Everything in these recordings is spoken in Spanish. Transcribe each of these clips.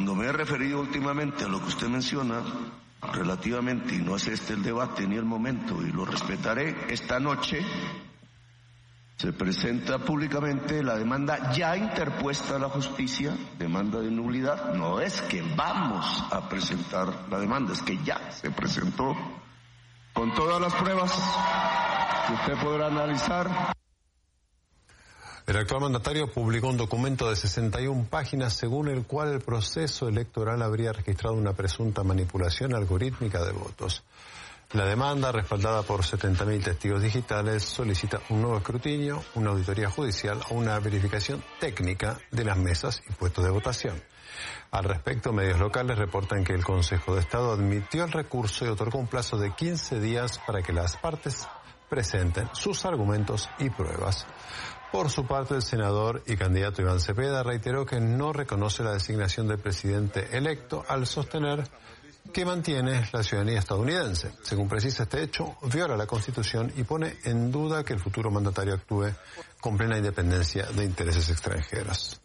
Cuando me he referido últimamente a lo que usted menciona, relativamente, y no es este el debate ni el momento, y lo respetaré, esta noche se presenta públicamente la demanda ya interpuesta a la justicia, demanda de nulidad. No es que vamos a presentar la demanda, es que ya se presentó con todas las pruebas que usted podrá analizar. El actual mandatario publicó un documento de 61 páginas según el cual el proceso electoral habría registrado una presunta manipulación algorítmica de votos. La demanda, respaldada por 70.000 testigos digitales, solicita un nuevo escrutinio, una auditoría judicial o una verificación técnica de las mesas y puestos de votación. Al respecto, medios locales reportan que el Consejo de Estado admitió el recurso y otorgó un plazo de 15 días para que las partes presenten sus argumentos y pruebas. Por su parte, el senador y candidato Iván Cepeda reiteró que no reconoce la designación del presidente electo al sostener que mantiene la ciudadanía estadounidense. Según precisa, este hecho viola la Constitución y pone en duda que el futuro mandatario actúe con plena independencia de intereses extranjeros.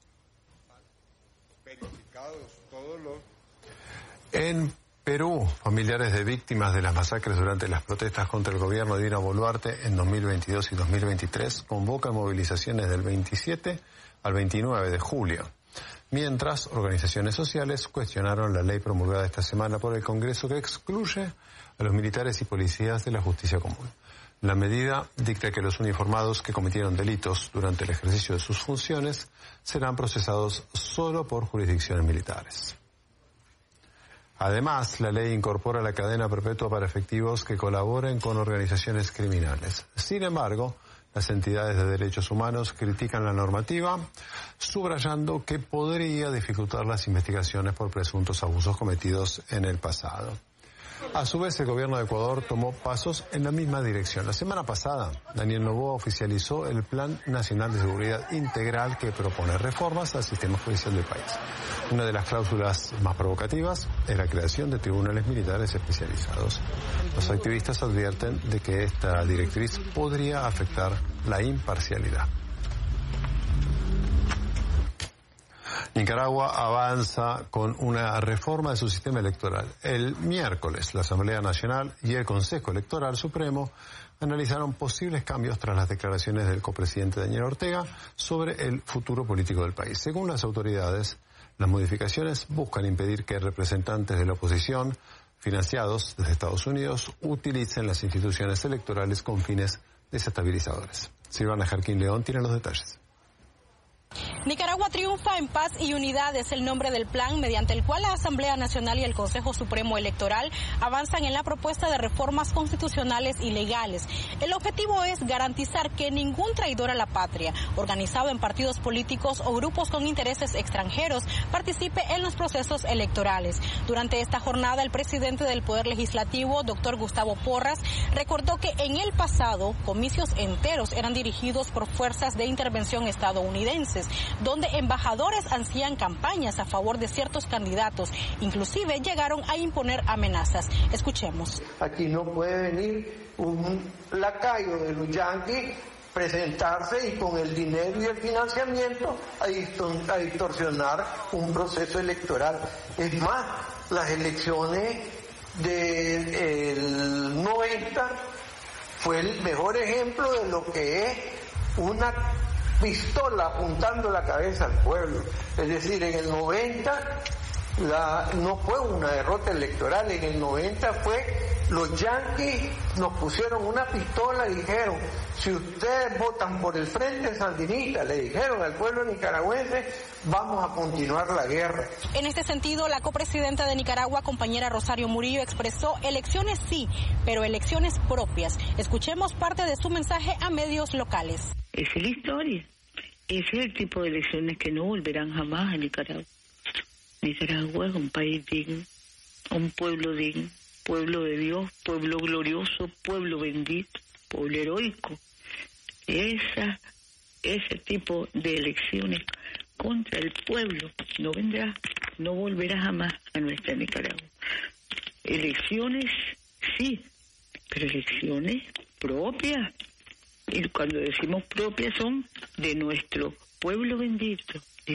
En Perú, familiares de víctimas de las masacres durante las protestas contra el gobierno de Dina Boluarte en 2022 y 2023 convocan movilizaciones del 27 al 29 de julio. Mientras, organizaciones sociales cuestionaron la ley promulgada esta semana por el Congreso que excluye a los militares y policías de la justicia común. La medida dicta que los uniformados que cometieron delitos durante el ejercicio de sus funciones serán procesados solo por jurisdicciones militares. Además, la ley incorpora la cadena perpetua para efectivos que colaboren con organizaciones criminales. Sin embargo, las entidades de derechos humanos critican la normativa, subrayando que podría dificultar las investigaciones por presuntos abusos cometidos en el pasado. A su vez, el gobierno de Ecuador tomó pasos en la misma dirección. La semana pasada, Daniel Noboa oficializó el Plan Nacional de Seguridad Integral que propone reformas al sistema judicial del país. Una de las cláusulas más provocativas es la creación de tribunales militares especializados. Los activistas advierten de que esta directriz podría afectar la imparcialidad. Nicaragua avanza con una reforma de su sistema electoral. El miércoles, la Asamblea Nacional y el Consejo Electoral Supremo analizaron posibles cambios tras las declaraciones del copresidente Daniel Ortega sobre el futuro político del país. Según las autoridades, las modificaciones buscan impedir que representantes de la oposición, financiados desde Estados Unidos, utilicen las instituciones electorales con fines desestabilizadores. Silvana Jarquín León tiene los detalles. Nicaragua triunfa en paz y unidad es el nombre del plan mediante el cual la Asamblea Nacional y el Consejo Supremo Electoral avanzan en la propuesta de reformas constitucionales y legales. El objetivo es garantizar que ningún traidor a la patria, organizado en partidos políticos o grupos con intereses extranjeros, participe en los procesos electorales. Durante esta jornada, el presidente del Poder Legislativo, doctor Gustavo Porras, recordó que en el pasado comicios enteros eran dirigidos por fuerzas de intervención estadounidenses, donde embajadores hacían campañas a favor de ciertos candidatos, inclusive llegaron a imponer amenazas. Escuchemos. Aquí no puede venir un lacayo de los yanquis, presentarse y con el dinero y el financiamiento a distorsionar un proceso electoral. Es más, las elecciones del 90 fue el mejor ejemplo de lo que es una pistola apuntando la cabeza al pueblo. Es decir, en el 90 no fue una derrota electoral, en el 90 fue los yanquis nos pusieron una pistola y dijeron, si ustedes votan por el Frente Sandinista, le dijeron al pueblo nicaragüense, vamos a continuar la guerra. En este sentido, la copresidenta de Nicaragua, compañera Rosario Murillo, expresó elecciones sí, pero elecciones propias. Escuchemos parte de su mensaje a medios locales. Esa es la historia. Ese es el tipo de elecciones que no volverán jamás a Nicaragua. Nicaragua es un país digno, un pueblo digno, pueblo de Dios, pueblo glorioso, pueblo bendito, pueblo heroico. Ese tipo de elecciones contra el pueblo no vendrá, no volverá jamás a nuestra Nicaragua. Elecciones sí, pero elecciones propias. Y cuando decimos propias son de nuestro pueblo bendito,